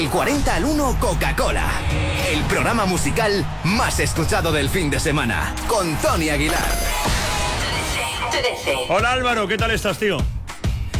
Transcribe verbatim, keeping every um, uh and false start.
El cuarenta al uno Coca-Cola. El programa musical más escuchado del fin de semana. Con Tony Aguilar. Hola Álvaro, ¿qué tal estás, tío?